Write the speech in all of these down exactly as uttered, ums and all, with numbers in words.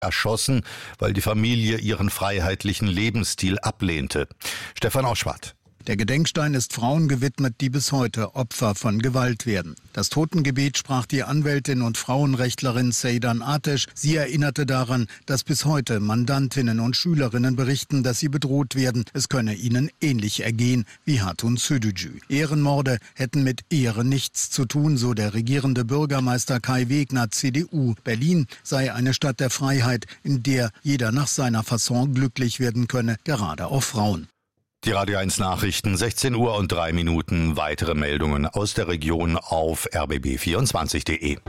erschossen, weil die Familie ihren freiheitlichen Lebensstil ablehnte. Stefan Oschwart. Der Gedenkstein ist Frauen gewidmet, die bis heute Opfer von Gewalt werden. Das Totengebet sprach die Anwältin und Frauenrechtlerin Seydan Ateş. Sie erinnerte daran, dass bis heute Mandantinnen und Schülerinnen berichten, dass sie bedroht werden. Es könne ihnen ähnlich ergehen wie Hatun Sürücü. Ehrenmorde hätten mit Ehre nichts zu tun, so der regierende Bürgermeister Kai Wegner, C D U. Berlin sei eine Stadt der Freiheit, in der jeder nach seiner Fasson glücklich werden könne, gerade auch Frauen. Die Radio eins Nachrichten, sechzehn Uhr und drei Minuten. Weitere Meldungen aus der Region auf r b b vierundzwanzig punkt de.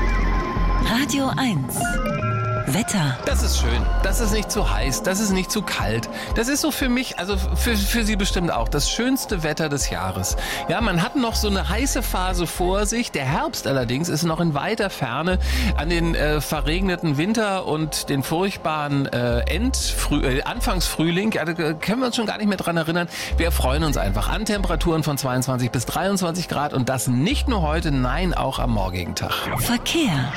Radio eins. Wetter. Das ist schön. Das ist nicht zu heiß. Das ist nicht zu kalt. Das ist so für mich, also für, für Sie bestimmt auch, das schönste Wetter des Jahres. Ja, man hat noch so eine heiße Phase vor sich. Der Herbst allerdings ist noch in weiter Ferne. An den äh, verregneten Winter und den furchtbaren äh, Endfrüh, äh, Anfangsfrühling, ja, da können wir uns schon gar nicht mehr dran erinnern. Wir freuen uns einfach an Temperaturen von zweiundzwanzig bis dreiundzwanzig Grad und das nicht nur heute, nein, auch am morgigen Tag. Verkehr.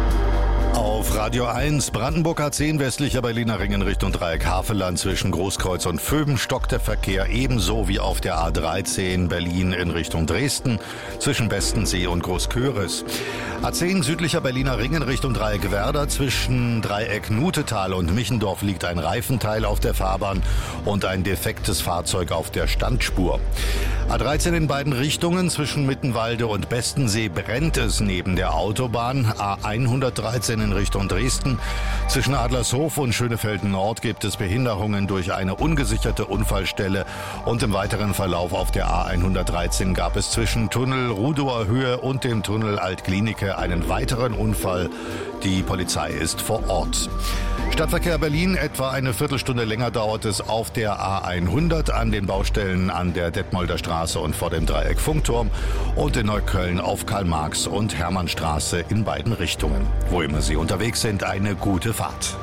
Auf Radio eins, Brandenburg A zehn, westlicher Berliner Ring in Richtung Dreieck Havelland zwischen Großkreuz und Vöben stockt der Verkehr ebenso wie auf der A dreizehn Berlin in Richtung Dresden zwischen Bestensee und Großköris. A zehn südlicher Berliner Ring in Richtung Dreieck Werder zwischen Dreieck Nutetal und Michendorf liegt ein Reifenteil auf der Fahrbahn und ein defektes Fahrzeug auf der Standspur. A dreizehn in beiden Richtungen zwischen Mittenwalde und Bestensee brennt es neben der Autobahn. A hundertdreizehn in Richtung Dresden. Zwischen Adlershof und Schönefelden Nord gibt es Behinderungen durch eine ungesicherte Unfallstelle und im weiteren Verlauf auf der A hundertdreizehn gab es zwischen Tunnel Rudower Höhe und dem Tunnel Altklinike einen weiteren Unfall. Die Polizei ist vor Ort. Stadtverkehr Berlin, etwa eine Viertelstunde länger dauert es auf der A hundert an den Baustellen an der Detmolder Straße und vor dem Dreieck Funkturm und in Neukölln auf Karl-Marx- und Hermannstraße in beiden Richtungen. Wo immer Sie unterwegs sind, eine gute Fahrt.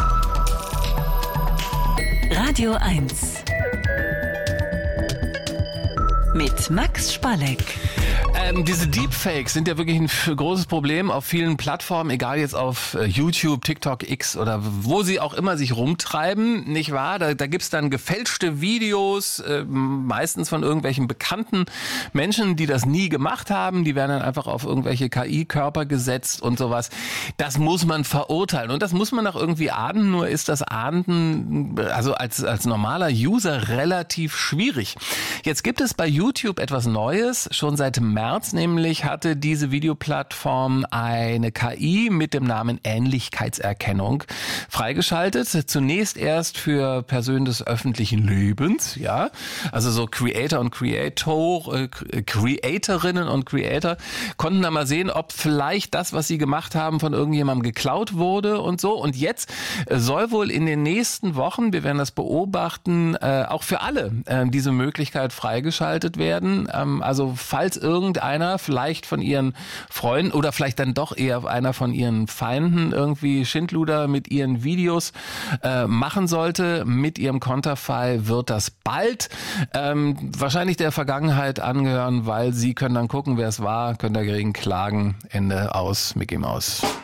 Radio eins. Mit Max Spalleck. Ähm, diese Deepfakes sind ja wirklich ein f- großes Problem auf vielen Plattformen, egal jetzt auf äh, YouTube, TikTok, X oder wo sie auch immer sich rumtreiben, nicht wahr? Da, da gibt's dann gefälschte Videos, äh, meistens von irgendwelchen bekannten Menschen, die das nie gemacht haben. Die werden dann einfach auf irgendwelche K I-Körper gesetzt und sowas. Das muss man verurteilen und das muss man auch irgendwie ahnden, nur ist das Ahnden also als, als normaler User relativ schwierig. Jetzt gibt es bei YouTube etwas Neues, schon seit März. Nämlich hatte diese Videoplattform eine K I mit dem Namen Ähnlichkeitserkennung freigeschaltet. Zunächst erst für Personen des öffentlichen Lebens, ja, also so Creator und Creator, äh, Creatorinnen und Creator konnten da mal sehen, ob vielleicht das, was sie gemacht haben, von irgendjemandem geklaut wurde und so. Und jetzt soll wohl in den nächsten Wochen, wir werden das beobachten, äh, auch für alle äh, diese Möglichkeit freigeschaltet werden. Ähm, also falls irgendein einer vielleicht von ihren Freunden oder vielleicht dann doch eher einer von ihren Feinden irgendwie Schindluder mit ihren Videos äh, machen sollte, mit ihrem Konterfei wird das bald ähm, wahrscheinlich der Vergangenheit angehören, weil sie können dann gucken, wer es war, können dagegen klagen. Ende aus, Mickey Maus.